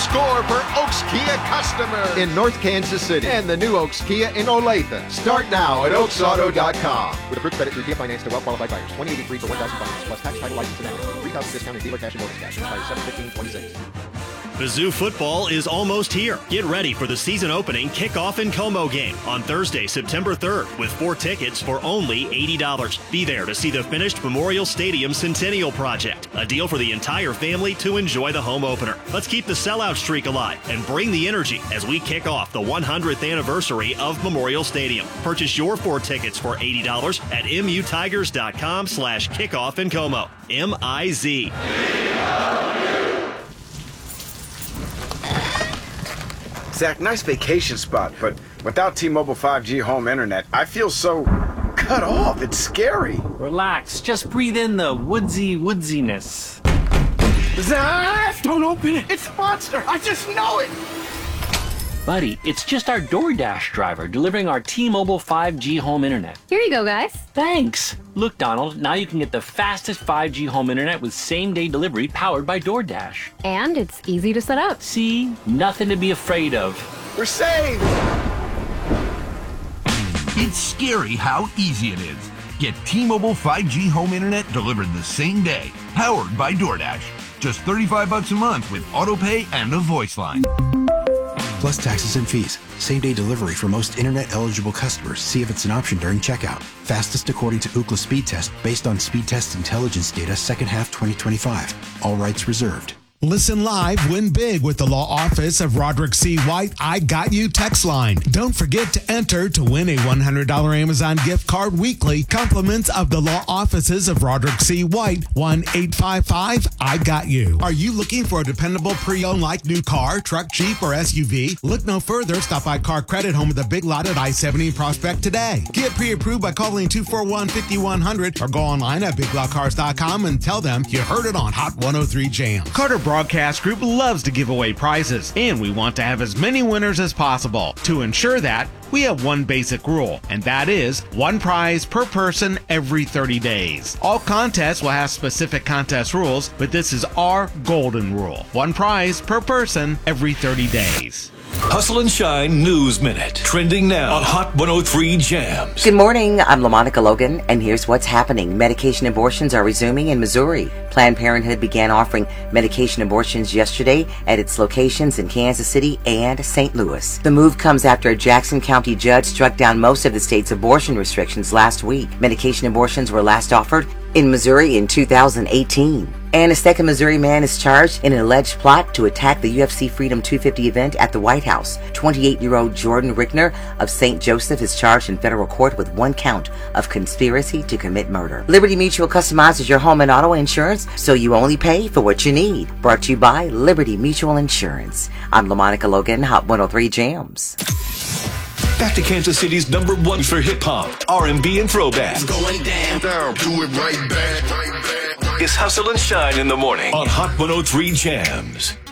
score for Oaks Kia customers in North Kansas City and the new Oaks Kia in Olathe. Start now at oaksauto.com. With approved credit through Kia Finance to well-qualified buyers. 2083 for 1,000 finance plus tax, title, license, and amnesty. 3,000 discount in dealer cash and bonus cash. Expires 7/15/26. Mizzou football is almost here. Get ready for the season opening kickoff and Como game on Thursday, September 3rd, with 4 tickets for only $80. Be there to see the finished Memorial Stadium Centennial Project, a deal for the entire family to enjoy the home opener. Let's keep the sellout streak alive and bring the energy as we kick off the 100th anniversary of Memorial Stadium. Purchase your 4 tickets for $80 at mutigers.com/kickoff in Como. MIZ. Zach, nice vacation spot, but without T-Mobile 5G home internet, I feel so cut off. It's scary. Relax. Just breathe in the woodsiness. Zach! Don't open it. It's a monster. I just know it. Buddy, it's just our DoorDash driver delivering our T-Mobile 5G home internet. Here you go, guys. Thanks. Look, Donald, now you can get the fastest 5G home internet with same-day delivery powered by DoorDash. And it's easy to set up. See? Nothing to be afraid of. We're saved. It's scary how easy it is. Get T-Mobile 5G home internet delivered the same day, powered by DoorDash. Just $35 a month with autopay and a voice line. Plus taxes and fees. Same-day delivery for most internet-eligible customers. See if it's an option during checkout. Fastest according to Ookla Speed Test, based on Speed Test intelligence data, second half 2025. All rights reserved. Listen live, win big with the law office of Roderick C. White. I Got You text line. Don't forget to enter to win a $100 Amazon gift card weekly. Compliments of the law offices of Roderick C. White. 1-855-I-GOT-YOU. Are you looking for a dependable pre-owned like new car, truck, Jeep, or SUV? Look no further. Stop by Car Credit, home of the Big Lot at I-70 Prospect today. Get pre-approved by calling 241-5100 or go online at biglotcars.com and tell them you heard it on Hot 103 Jam. Carter Broadcast Group loves to give away prizes, and we want to have as many winners as possible. To ensure that, we have one basic rule, and that is one prize per person every 30 days. All contests will have specific contest rules, but this is our golden rule. One prize per person every 30 days. Hustle and Shine News Minute. Trending now on Hot 103 Jams. Good morning. I'm LaMonica Logan, and here's what's happening. Medication abortions are resuming in Missouri. Planned Parenthood began offering medication abortions yesterday at its locations in Kansas City and St. Louis. The move comes after a Jackson County judge struck down most of the state's abortion restrictions last week. Medication abortions were last offered in Missouri in 2018. And a second Missouri man is charged in an alleged plot to attack the UFC Freedom 250 event at the White House. 28-year-old Jordan Rickner of St. Joseph is charged in federal court with 1 count of conspiracy to commit murder. Liberty Mutual customizes your home and auto insurance so you only pay for what you need. Brought to you by Liberty Mutual Insurance. I'm LaMonica Logan, Hot 103 Jams. Back to Kansas City's #1 for hip-hop, R&B, and throwback. It's going down. Do it right back. It's Hustle and Shine in the morning on Hot 103 Jams.